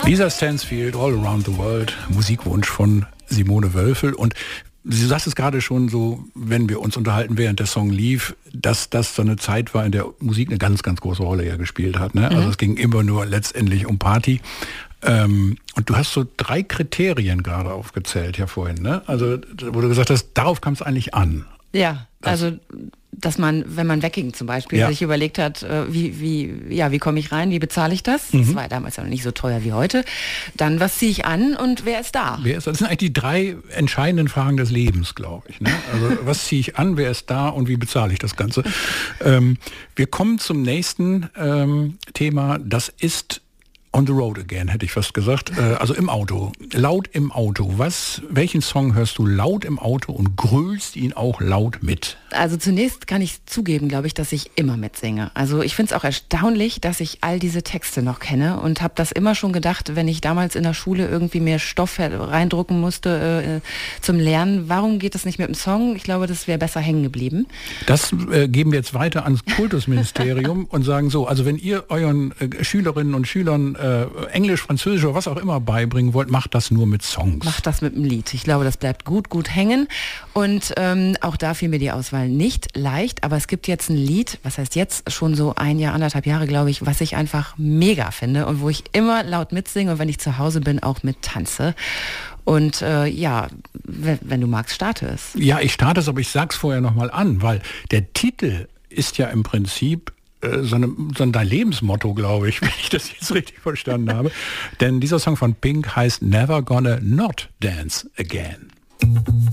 Lisa Stansfield, All Around the World, Musikwunsch von Simone Wölfel. Und Sie sagst es gerade schon so, wenn wir uns unterhalten, während der Song lief, dass das so eine Zeit war, in der Musik eine ganz, ganz große Rolle ja gespielt hat. Ne? Also es ging immer nur letztendlich um Party. Und du hast so 3 Kriterien gerade aufgezählt ja vorhin. Ne? Also wo du gesagt hast, darauf kam es eigentlich an. Ja, also dass man, wenn man wegging zum Beispiel, sich überlegt hat, wie komme ich rein, wie bezahle ich das? Das war ja damals ja noch nicht so teuer wie heute. Dann, was ziehe ich an und wer ist da? Das sind eigentlich die 3 entscheidenden Fragen des Lebens, glaube ich. Ne? Also was ziehe ich an, wer ist da und wie bezahle ich das Ganze? Wir kommen zum nächsten Thema, das ist On the Road Again, hätte ich fast gesagt. Also im Auto, laut im Auto. Welchen Song hörst du laut im Auto und grölst ihn auch laut mit? Also zunächst kann ich zugeben, glaube ich, dass ich immer mitsinge. Also ich finde es auch erstaunlich, dass ich all diese Texte noch kenne und habe das immer schon gedacht, wenn ich damals in der Schule irgendwie mehr Stoff reindrucken musste zum Lernen. Warum geht das nicht mit dem Song? Ich glaube, das wäre besser hängen geblieben. Das geben wir jetzt weiter ans Kultusministerium und sagen so, also wenn ihr euren Schülerinnen und Schülern Englisch, Französisch oder was auch immer beibringen wollt, macht das nur mit Songs. Macht das mit einem Lied. Ich glaube, das bleibt gut hängen. Und auch da fiel mir die Auswahl nicht leicht. Aber es gibt jetzt ein Lied, was heißt jetzt, schon so 1 Jahr, 1,5 Jahre, glaube ich, was ich einfach mega finde und wo ich immer laut mitsinge und wenn ich zu Hause bin, auch mit tanze. Und wenn du magst, starte es. Ja, ich starte es, aber ich sag's vorher nochmal an, weil der Titel ist ja im Prinzip so dein Lebensmotto, glaube ich, wenn ich das jetzt richtig verstanden habe. Denn dieser Song von Pink heißt Never Gonna Not Dance Again.